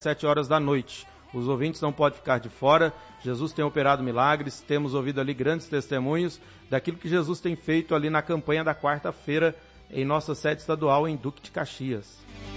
7 horas da noite. Os ouvintes não podem ficar de fora. Jesus tem operado milagres, temos ouvido ali grandes testemunhos daquilo que Jesus tem feito ali na campanha da quarta-feira em nossa sede estadual em Duque de Caxias.